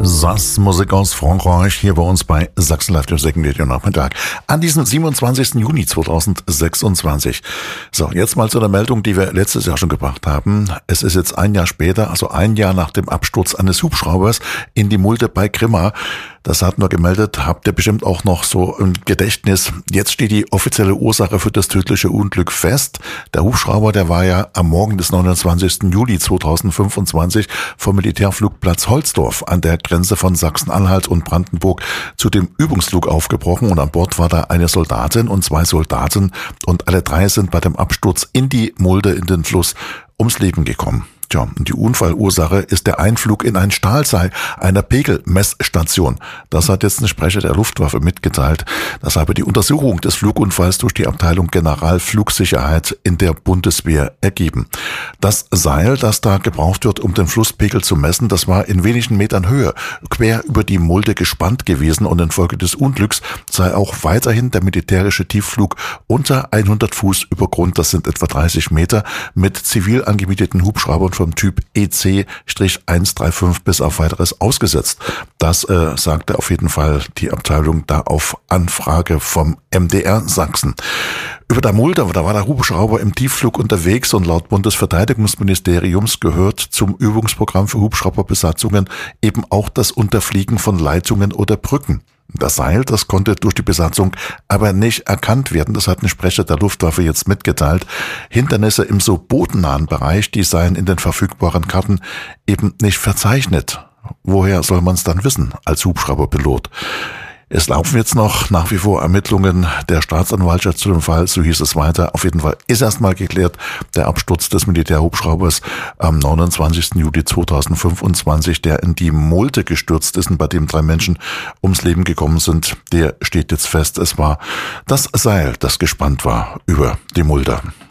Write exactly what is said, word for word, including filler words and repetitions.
Sass, Musik aus Frankreich, hier bei uns bei Sachsen Live dem Second Nachmittag an diesem siebenundzwanzigsten Juni zweitausendsechsundzwanzig. So, jetzt mal zu der Meldung, die wir letztes Jahr schon gebracht haben. Es ist jetzt ein Jahr später, also ein Jahr nach dem Absturz eines Hubschraubers in die Mulde bei Grimma. Das hatten wir gemeldet, habt ihr bestimmt auch noch so im Gedächtnis. Jetzt steht die offizielle Ursache für das tödliche Unglück fest. Der Hubschrauber, der war ja am Morgen des neunundzwanzigsten Juli zweitausendfünfundzwanzig vom Militärflugplatz Holzdorf an der Grenze von Sachsen-Anhalt und Brandenburg zu dem Übungsflug aufgebrochen und an Bord war da eine Soldatin und zwei Soldaten und alle drei sind bei dem Absturz in die Mulde in den Fluss ums Leben gekommen. Tja, die Unfallursache ist der Einflug in ein Stahlseil einer Pegelmessstation. Das hat jetzt ein Sprecher der Luftwaffe mitgeteilt. Das habe die Untersuchung des Flugunfalls durch die Abteilung Generalflugsicherheit in der Bundeswehr ergeben. Das Seil, das da gebraucht wird, um den Flusspegel zu messen, das war in wenigen Metern Höhe quer über die Mulde gespannt gewesen und infolge des Unglücks sei auch weiterhin der militärische Tiefflug unter hundert Fuß über Grund, das sind etwa dreißig Meter, mit zivil angemieteten Hubschraubern vom Typ E C hundertfünfunddreißig bis auf weiteres ausgesetzt. Das äh, sagte auf jeden Fall die Abteilung da auf Anfrage vom M D R Sachsen. Über der Mulde, da war der Hubschrauber im Tiefflug unterwegs und laut Bundesverteidigungsministeriums gehört zum Übungsprogramm für Hubschrauberbesatzungen eben auch das Unterfliegen von Leitungen oder Brücken. Das Seil, das konnte durch die Besatzung aber nicht erkannt werden. Das hat ein Sprecher der Luftwaffe jetzt mitgeteilt. Hindernisse im so bodennahen Bereich, die seien in den verfügbaren Karten eben nicht verzeichnet. Woher soll man es dann wissen als Hubschrauberpilot? Es laufen jetzt noch nach wie vor Ermittlungen der Staatsanwaltschaft zu dem Fall, so hieß es weiter. Auf jeden Fall ist erstmal geklärt, der Absturz des Militärhubschraubers am neunundzwanzigsten Juli zweitausendfünfundzwanzig, der in die Mulde gestürzt ist und bei dem drei Menschen ums Leben gekommen sind, der steht jetzt fest. Es war das Seil, das gespannt war über die Mulde.